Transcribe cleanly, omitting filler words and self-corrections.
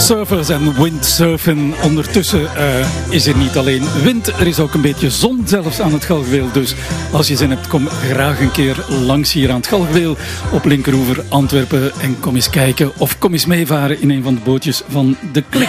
Surfers en windsurfen. Ondertussen is er niet alleen wind, er is ook een beetje zon zelfs aan het Galgenweel. Dus als je zin hebt, kom graag een keer langs hier aan het Galgenweel op linkeroever Antwerpen en kom eens kijken of kom eens meevaren in een van de bootjes van de Klik.